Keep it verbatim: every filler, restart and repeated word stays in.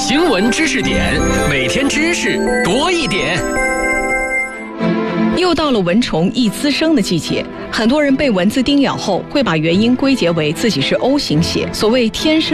新闻知识点，每天知识多一点。 又到了蚊虫易滋生的季节，很多人被蚊子叮咬后会把原因归结为自己是 O 型血。所谓天生